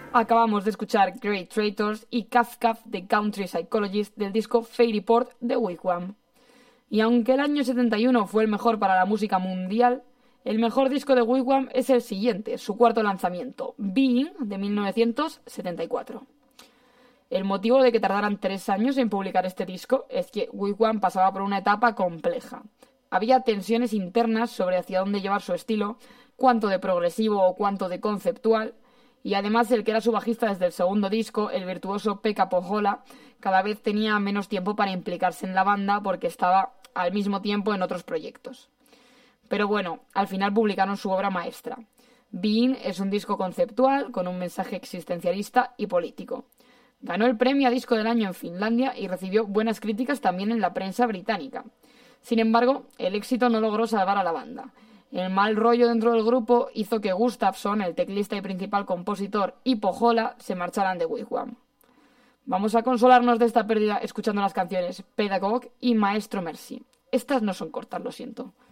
Acabamos de escuchar Great Traitors y Kafka The Country Psychologist del disco Fairy Port de Wigwam. Y aunque el año 71 fue el mejor para la música mundial, el mejor disco de Wigwam es el siguiente, su cuarto lanzamiento, Being, de 1974. El motivo de que tardaran 3 años en publicar este disco es que Wigwam pasaba por una etapa compleja. Había tensiones internas sobre hacia dónde llevar su estilo, cuánto de progresivo o cuánto de conceptual, y además el que era su bajista desde el segundo disco, el virtuoso Pekka Pohjola, cada vez tenía menos tiempo para implicarse en la banda porque estaba al mismo tiempo en otros proyectos. Pero bueno, al final publicaron su obra maestra. Being es un disco conceptual con un mensaje existencialista y político. Ganó el premio a Disco del Año en Finlandia y recibió buenas críticas también en la prensa británica. Sin embargo, el éxito no logró salvar a la banda. El mal rollo dentro del grupo hizo que Gustafsson, el teclista y principal compositor, y Pohjola se marcharan de Wigwam. Vamos a consolarnos de esta pérdida escuchando las canciones Pedagog y Maestro Merci. Estas no son cortas, lo siento.